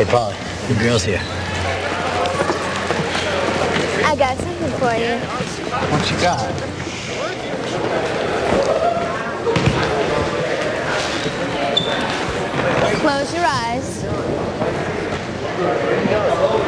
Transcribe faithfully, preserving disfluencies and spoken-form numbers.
Hey, Polly, the girl's here. I got something for you. What you got? Close your eyes.